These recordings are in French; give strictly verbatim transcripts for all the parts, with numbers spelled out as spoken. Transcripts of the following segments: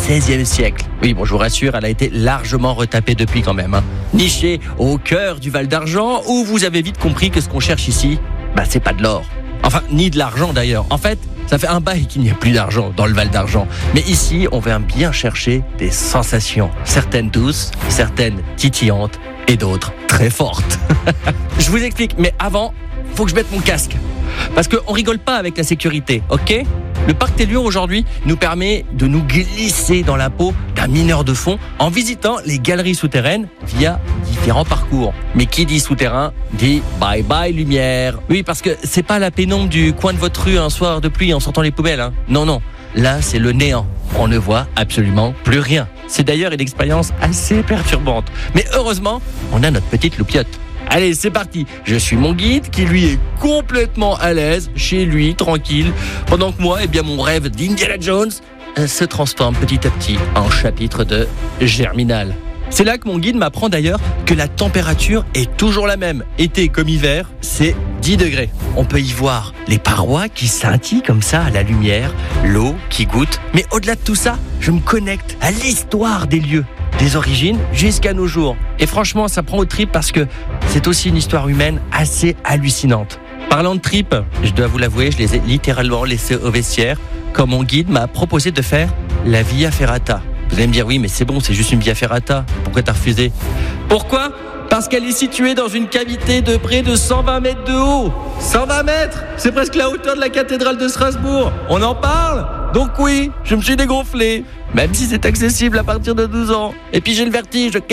seizième siècle. Oui, bon, je vous rassure, elle a été largement retapée depuis quand même. Hein. Nichée au cœur du Val d'Argent, où vous avez vite compris que ce qu'on cherche ici, bah, c'est pas de l'or. Enfin, ni de l'argent d'ailleurs. En fait, ça fait un bail qu'il n'y a plus d'argent dans le Val d'Argent. Mais ici, on vient bien chercher des sensations. Certaines douces, certaines titillantes et d'autres très fortes. Je vous explique, mais avant, faut que je mette mon casque. Parce qu'on rigole pas avec la sécurité, ok ? Le parc Tellure aujourd'hui nous permet de nous glisser dans la peau d'un mineur de fond en visitant les galeries souterraines via différents parcours. Mais qui dit souterrain dit bye bye lumière. Oui, parce que c'est pas la pénombre du coin de votre rue un soir de pluie en sortant les poubelles. Hein. Non, non. Là, c'est le néant. On ne voit absolument plus rien. C'est d'ailleurs une expérience assez perturbante. Mais heureusement, on a notre petite loupiote. Allez, c'est parti. Je suis mon guide qui, lui, est complètement à l'aise, chez lui, tranquille, pendant que moi, eh bien, mon rêve d'Indiana Jones euh, se transforme petit à petit en chapitre de Germinal. C'est là que mon guide m'apprend d'ailleurs que la température est toujours la même. Été comme hiver, c'est dix degrés. On peut y voir les parois qui scintillent comme ça à la lumière, l'eau qui goutte. Mais au-delà de tout ça, je me connecte à l'histoire des lieux. Des origines jusqu'à nos jours. Et franchement, ça prend au trip parce que c'est aussi une histoire humaine assez hallucinante. Parlant de trip, je dois vous l'avouer, je les ai littéralement laissés au vestiaire quand mon guide m'a proposé de faire la Via Ferrata. Vous allez me dire, oui, mais c'est bon, c'est juste une Via Ferrata. Pourquoi t'as refusé ? Pourquoi ? Parce qu'elle est située dans une cavité de près de cent vingt mètres de haut. cent vingt mètres ? C'est presque la hauteur de la cathédrale de Strasbourg. On en parle ? Donc oui, je me suis dégonflé. Même si c'est accessible à partir de douze ans. Et puis j'ai le vertige, ok ?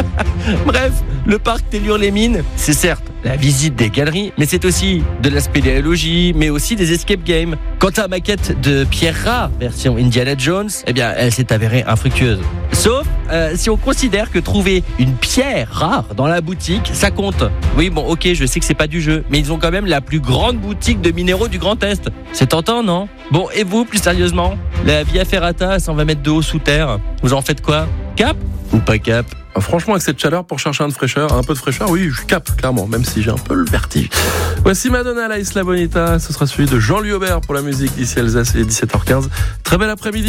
Bref, le parc Tellure-les-Mines, c'est certes la visite des galeries, mais c'est aussi de la spéléologie, mais aussi des escape games. Quant à la maquette de pierre rare, version Indiana Jones, eh bien, elle s'est avérée infructueuse. Sauf euh, si on considère que trouver une pierre rare dans la boutique, ça compte. Oui, bon, ok, je sais que c'est pas du jeu, mais ils ont quand même la plus grande boutique de minéraux du Grand Est. C'est tentant, non ? Bon, et vous, plus sérieusement, la Via Ferrata à cent vingt mètres de haut sous terre, vous en faites quoi ? Cap ou pas cap ? Franchement, avec cette chaleur, pour chercher un, de fraîcheur, un peu de fraîcheur, oui, je capte, clairement, même si j'ai un peu le vertige. Voici Madonna, la Isla Bonita. Ce sera celui de Jean-Louis Aubert pour la musique d'ici Alsace, et dix-sept heures quinze. Très bel après-midi.